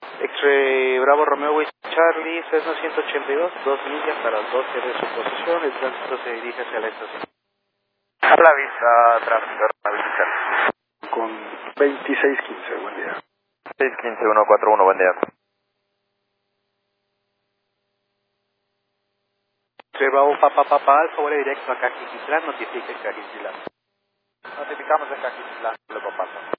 X-Ray Bravo Romeo Whiskey Charlie, Cessna 182, 2 millas para el 12 de su posición, el tránsito se dirige hacia la estación. A la vista, tránsito Romeo Whiskey Charlie. Con 2615, buen día. 615-141, buen día. X-Ray Bravo Papa Alfa, vuelo directo a Cajiquitlán, notifique Cajiquitlán. Notificamos en Cajiquitlán, lo pasa.